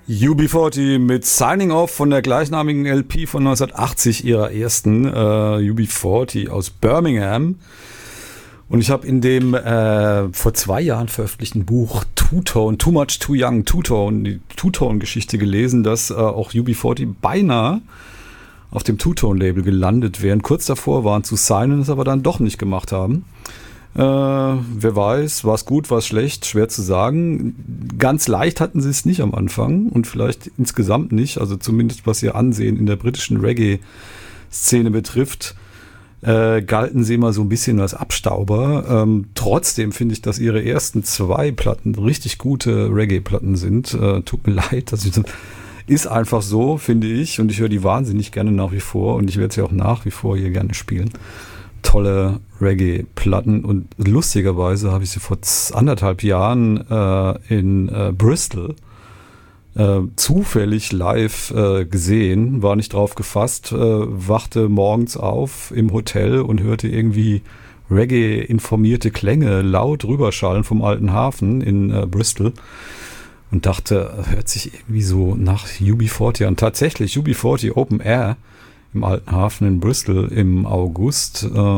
UB40 mit Signing Off von der gleichnamigen LP von 1980, ihrer ersten, UB40 aus Birmingham. Und ich habe in dem vor 2 Jahren veröffentlichten Buch Two-Tone, Too Much Too Young, Two-Tone, die Two-Tone-Geschichte gelesen, dass auch UB40 beinahe auf dem Two-Tone-Label gelandet wären. Kurz davor waren zu signen, es aber dann doch nicht gemacht haben. Wer weiß, war es gut, war es schlecht, schwer zu sagen. Ganz leicht hatten sie es nicht am Anfang und vielleicht insgesamt nicht, also zumindest was ihr Ansehen in der britischen Reggae-Szene betrifft, galten sie immer so ein bisschen als Abstauber. Trotzdem finde ich, dass ihre ersten 2 Platten richtig gute Reggae-Platten sind. Tut mir leid, dass ich das ist einfach so, finde ich, und ich höre die wahnsinnig gerne nach wie vor und ich werde sie auch nach wie vor hier gerne spielen. Tolle Reggae-Platten und lustigerweise habe ich sie vor 1,5 Jahren in Bristol zufällig live gesehen, war nicht drauf gefasst, wachte morgens auf im Hotel und hörte irgendwie Reggae-informierte Klänge laut rüberschallen vom alten Hafen in Bristol und dachte, hört sich irgendwie so nach UB40 an. Tatsächlich, UB40 Open Air im alten Hafen in Bristol im August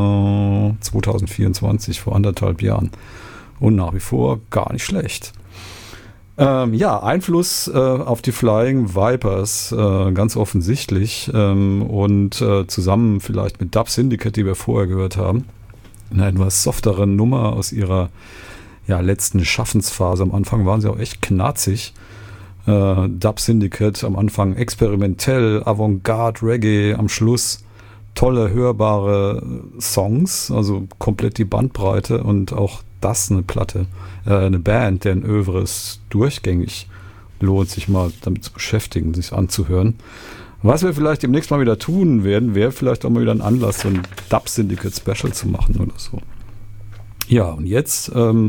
2024, vor 1,5 Jahren. Und nach wie vor gar nicht schlecht. Einfluss auf die Flying Vipers, ganz offensichtlich. Und zusammen vielleicht mit Dub Syndicate, die wir vorher gehört haben, eine etwas softere Nummer aus ihrer letzten Schaffensphase. Am Anfang waren sie auch echt knarzig. Dub Syndicate am Anfang experimentell, Avantgarde, Reggae, am Schluss tolle, hörbare Songs, also komplett die Bandbreite und auch das eine Platte, eine Band, deren Övre ist durchgängig lohnt, sich mal damit zu beschäftigen, sich anzuhören. Was wir vielleicht demnächst mal wieder tun werden, wäre vielleicht auch mal wieder ein Anlass, so ein Dub Syndicate Special zu machen oder so. Ja, und jetzt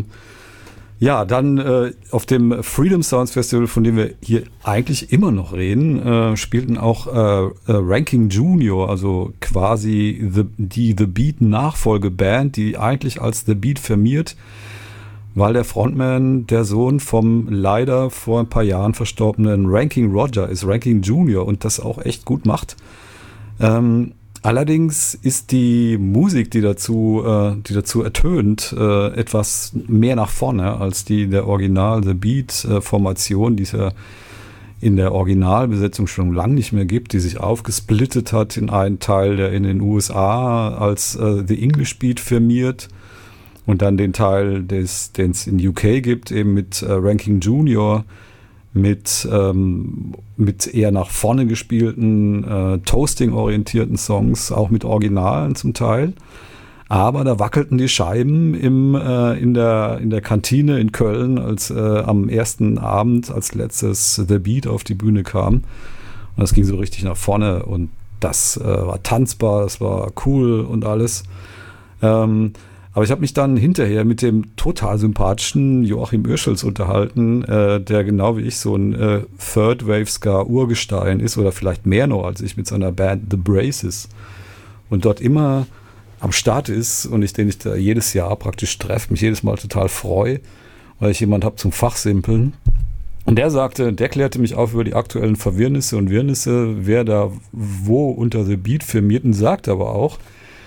dann auf dem Freedom Sounds Festival, von dem wir hier eigentlich immer noch reden, spielten auch Ranking Junior, also quasi die The Beat Nachfolgeband, die eigentlich als The Beat firmiert, weil der Frontman der Sohn vom leider vor ein paar Jahren verstorbenen Ranking Roger ist, Ranking Junior, und das auch echt gut macht. Allerdings ist die Musik, die dazu ertönt, etwas mehr nach vorne als die der Original The Beat Formation, die es ja in der Originalbesetzung schon lange nicht mehr gibt, die sich aufgesplittet hat in einen Teil, der in den USA als The English Beat firmiert und dann den Teil, den es in UK gibt, eben mit Ranking Junior, mit eher nach vorne gespielten, Toasting-orientierten Songs, auch mit Originalen zum Teil. Aber da wackelten die Scheiben in der Kantine in Köln, als am ersten Abend als letztes The Beat auf die Bühne kam. Und das ging so richtig nach vorne und das war tanzbar, das war cool und alles. Aber ich habe mich dann hinterher mit dem total sympathischen Joachim Oerschels unterhalten, der genau wie ich so ein Third Wave Ska Urgestein ist oder vielleicht mehr noch als ich mit seiner Band The Braces und dort immer am Start ist und den ich da jedes Jahr praktisch treffe, mich jedes Mal total freue, weil ich jemand habe zum Fachsimpeln. Und der klärte mich auf über die aktuellen Verwirrnisse und Wirrnisse, wer da wo unter The Beat firmiert, und sagt aber auch,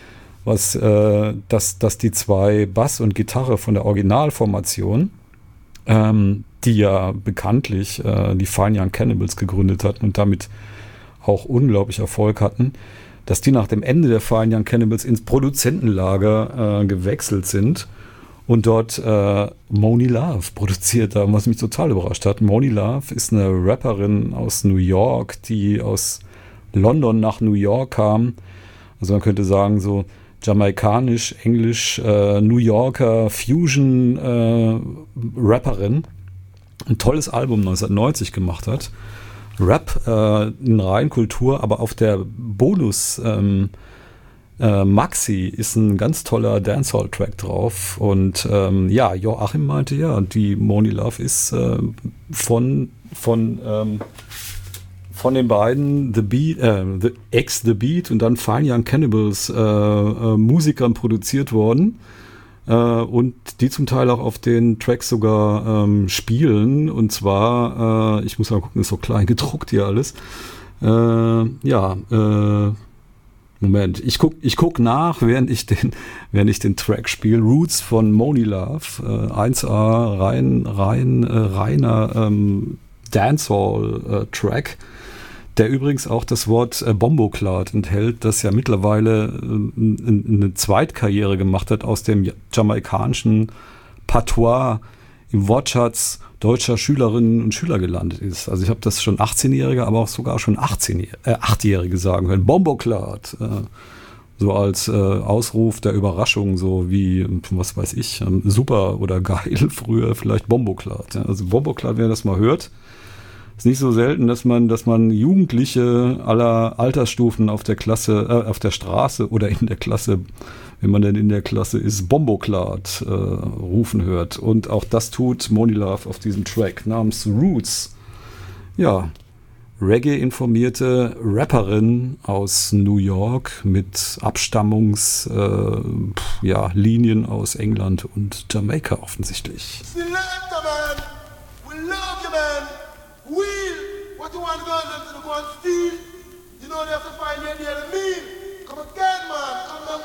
dass die 2 Bass und Gitarre von der Originalformation, die ja bekanntlich die Fine Young Cannibals gegründet hatten und damit auch unglaublich Erfolg hatten, dass die nach dem Ende der Fine Young Cannibals ins Produzentenlager gewechselt sind und dort Monie Love produziert haben, was mich total überrascht hat. Monie Love ist eine Rapperin aus New York, die aus London nach New York kam. Also man könnte sagen, so jamaikanisch, englisch, New Yorker Fusion Rapperin, ein tolles Album 1990 gemacht hat. Rap in Reinkultur, aber auf der Bonus Maxi ist ein ganz toller Dancehall-Track drauf. Und Joachim meinte, die Monie Love ist von den beiden The Beat und dann Fine Young Cannibals Musikern produziert worden. und die zum Teil auch auf den Tracks sogar spielen. Und zwar, ich muss mal gucken, ist so klein gedruckt hier alles. Moment, ich guck nach, während ich den Track spiele. Roots von Monie Love, 1A, reiner Dancehall-Track, der übrigens auch das Wort Bomboclat enthält, das ja mittlerweile eine Zweitkarriere gemacht hat aus dem jamaikanischen Patois im Wortschatz deutscher Schülerinnen und Schüler gelandet ist. Also ich habe das schon 18-Jährige, aber auch sogar schon 8-Jährige sagen hören. Bomboclat. So als Ausruf der Überraschung, so wie, was weiß ich, super oder geil früher, vielleicht Bomboclat. Ja. Also Bomboclat, wenn ihr das mal hört, ist nicht so selten, dass man Jugendliche aller Altersstufen auf der Straße oder in der Klasse, wenn man denn in der Klasse ist, Bomboclat rufen hört. Und auch das tut Monie Love auf diesem Track namens Roots. Ja, Reggae-informierte Rapperin aus New York mit Abstammungslinien aus England und Jamaika offensichtlich. What you want to go and go and steal? You know they have to find the idea of me. Come again, man. Come down